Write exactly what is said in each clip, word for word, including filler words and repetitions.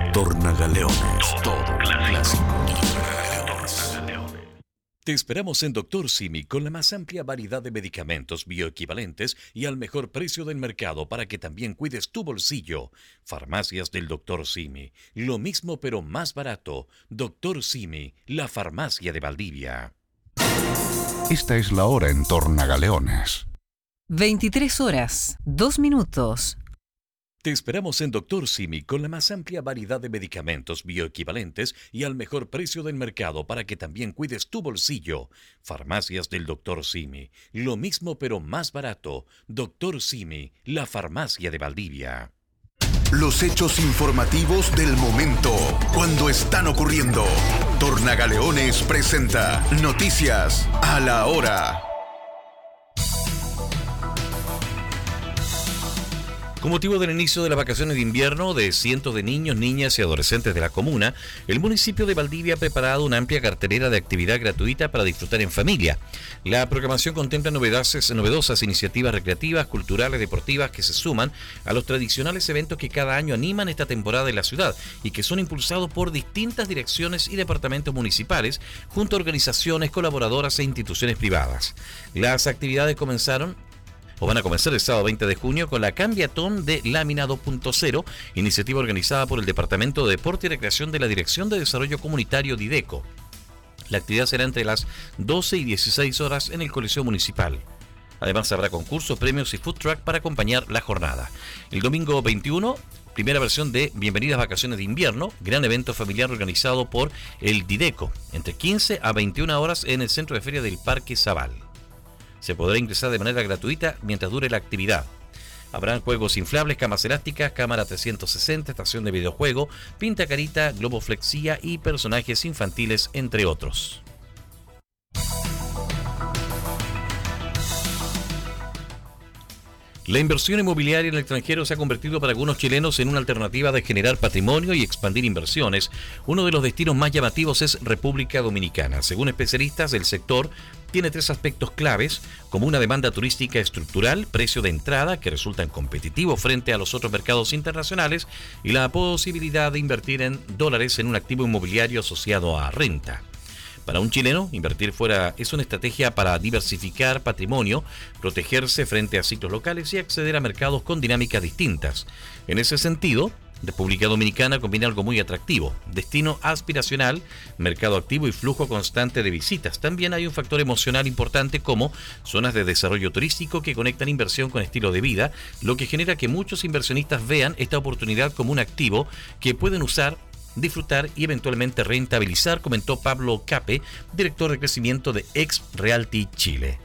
Tornagaleones, todo clásico. Te esperamos en Doctor Simi con la más amplia variedad de medicamentos bioequivalentes y al mejor precio del mercado para que también cuides tu bolsillo. Farmacias del Doctor Simi, lo mismo pero más barato. Doctor Simi, la farmacia de Valdivia. Esta es la hora en Tornagaleones. veintitrés horas, dos minutos. Te esperamos en Doctor Simi con la más amplia variedad de medicamentos bioequivalentes y al mejor precio del mercado para que también cuides tu bolsillo. Farmacias del Doctor Simi, lo mismo pero más barato. Doctor Simi, la farmacia de Valdivia. Los hechos informativos del momento, cuando están ocurriendo. Tornagaleones presenta Noticias a la Hora. Con motivo del inicio de las vacaciones de invierno de cientos de niños, niñas y adolescentes de la comuna, el municipio de Valdivia ha preparado una amplia cartelera de actividad gratuita para disfrutar en familia. La programación contempla novedosas, novedosas iniciativas recreativas, culturales, deportivas que se suman a los tradicionales eventos que cada año animan esta temporada en la ciudad y que son impulsados por distintas direcciones y departamentos municipales junto a organizaciones colaboradoras e instituciones privadas. Las actividades comenzaron o van a comenzar el sábado veinte de junio con la Cambiatón de Lámina dos punto cero, iniciativa organizada por el Departamento de Deporte y Recreación de la Dirección de Desarrollo Comunitario Dideco. La actividad será entre las doce y dieciséis horas en el Coliseo Municipal. Además habrá concursos, premios y food truck para acompañar la jornada. El domingo veintiuno, primera versión de Bienvenidas Vacaciones de Invierno, gran evento familiar organizado por el Dideco, entre quince a veintiuna horas en el Centro de Feria del Parque Zabal. Se podrá ingresar de manera gratuita mientras dure la actividad. Habrán juegos inflables, camas elásticas, cámara trescientos sesenta, estación de videojuego, pinta carita, globo flexía y personajes infantiles, entre otros. La inversión inmobiliaria en el extranjero se ha convertido para algunos chilenos en una alternativa de generar patrimonio y expandir inversiones. Uno de los destinos más llamativos es República Dominicana. Según especialistas del sector, tiene tres aspectos claves, como una demanda turística estructural, precio de entrada que resultan competitivos frente a los otros mercados internacionales y la posibilidad de invertir en dólares en un activo inmobiliario asociado a renta. Para un chileno, invertir fuera es una estrategia para diversificar patrimonio, protegerse frente a ciclos locales y acceder a mercados con dinámicas distintas. En ese sentido, República Dominicana combina algo muy atractivo: destino aspiracional, mercado activo y flujo constante de visitas. También hay un factor emocional importante como zonas de desarrollo turístico que conectan inversión con estilo de vida, lo que genera que muchos inversionistas vean esta oportunidad como un activo que pueden usar, disfrutar y eventualmente rentabilizar, comentó Pablo Cape, director de crecimiento de Ex Realty Chile.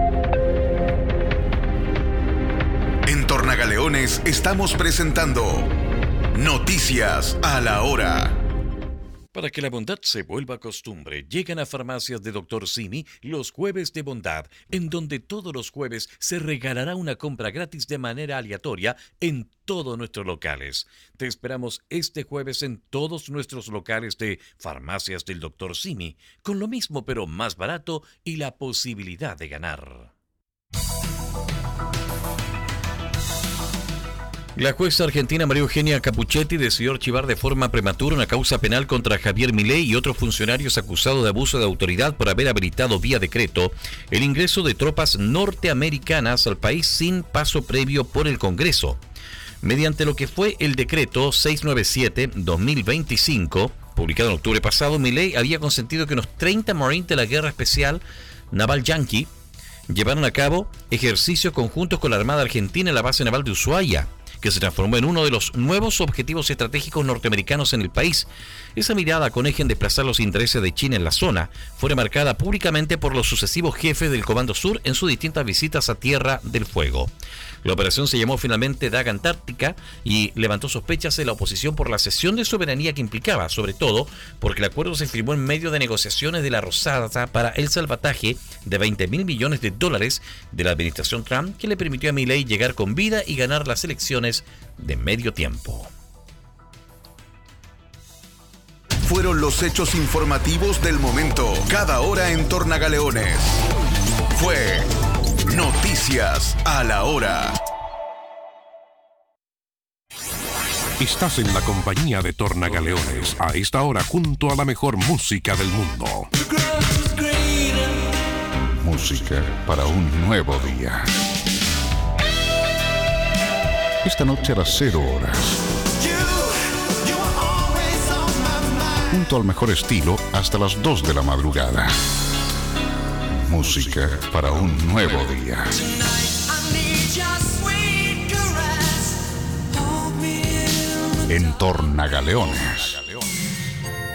En Tornagaleones estamos presentando Noticias a la Hora. Para que la bondad se vuelva costumbre, llegan a Farmacias de Doctor Simi los jueves de bondad, en donde todos los jueves se regalará una compra gratis de manera aleatoria en todos nuestros locales. Te esperamos este jueves en todos nuestros locales de Farmacias del Doctor Simi, con lo mismo pero más barato y la posibilidad de ganar. La jueza argentina María Eugenia Capuchetti decidió archivar de forma prematura una causa penal contra Javier Milei y otros funcionarios acusados de abuso de autoridad por haber habilitado vía decreto el ingreso de tropas norteamericanas al país sin paso previo por el Congreso. Mediante lo que fue el decreto seiscientos noventa y siete guión dos mil veinticinco, publicado en octubre pasado, Milei había consentido que unos treinta Marines de la Guerra Especial Naval Yankee llevaron a cabo ejercicios conjuntos con la Armada Argentina en la base naval de Ushuaia, que se transformó en uno de los nuevos objetivos estratégicos norteamericanos en el país. Esa mirada con eje en desplazar los intereses de China en la zona fue marcada públicamente por los sucesivos jefes del Comando Sur en sus distintas visitas a Tierra del Fuego. La operación se llamó finalmente Daga Antártica y levantó sospechas en la oposición por la cesión de soberanía que implicaba, sobre todo porque el acuerdo se firmó en medio de negociaciones de la Rosada para el salvataje de veinte mil millones de dólares de la administración Trump, que le permitió a Milei llegar con vida y ganar las elecciones de medio tiempo. Fueron los hechos informativos del momento, cada hora en Tornagaleones. Fue Noticias a la Hora. Estás en la compañía de Tornagaleones, a esta hora junto a la mejor música del mundo. Música para un nuevo día. Esta noche a las cero horas. Junto al mejor estilo hasta las dos de la madrugada. Música para un nuevo día. En Tornagaleones.